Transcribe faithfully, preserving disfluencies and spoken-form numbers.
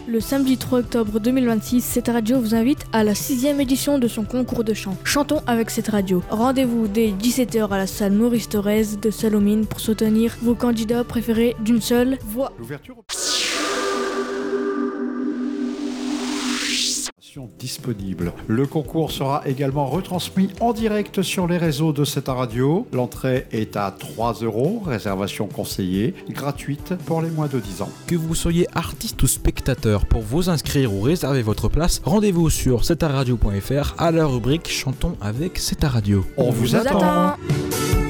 Le samedi trois octobre deux mille vingt-six, cette radio vous invite à la sixième édition de son concours de chant. Chantons avec cette radio. Rendez-vous dès dix-sept heures à la salle Maurice Thorez de Salomine pour soutenir vos candidats préférés d'une seule voix. L'ouverture disponible. Le concours sera également retransmis en direct sur les réseaux de cette radio. L'entrée est à trois euros, réservation conseillée, gratuite pour les moins de dix ans. Que vous soyez artiste ou spectateur, pour vous inscrire ou réserver votre place, rendez-vous sur c'est ta radio point f r à la rubrique Chantons avec C'est ta radio. On vous, vous attend. attend.